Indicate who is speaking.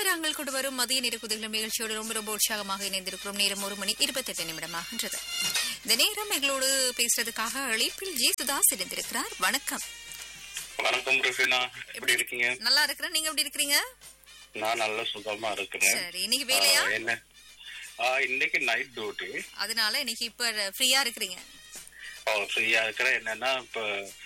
Speaker 1: நாங்கள் கொண்டு வரும் மதிய நேர குதிகளும் நிகழ்ச்சியோடு ரொம்ப ரொம்ப உற்சாகமாக இணைந்திருக்கிறோம். நேரம் 1:28 இந்த நேரம் எங்களோடு பேசுறதுக்காக அழைப்பில் ஜி சுதாஸ் இருந்திருக்கிறார். வணக்கம்.
Speaker 2: வணக்கம் ருஃபினா, எப்படி இருக்கீங்க?
Speaker 1: நல்லா இருக்கிறேன், நீங்க எப்படி இருக்கிறீங்க?
Speaker 2: நான் நல்ல சுகமா இருக்கிறேன்.
Speaker 1: சரி, இன்னைக்கு வேலையா?
Speaker 2: என்ன இன்னைக்கு நைட் டியூட்டி,
Speaker 1: அதனால இன்னைக்கு இப்ப ஃப்ரீயா இருக்கிறீங்க?
Speaker 2: ஃப்ரீயா இருக்கிறேன். என்னன்னா இப்ப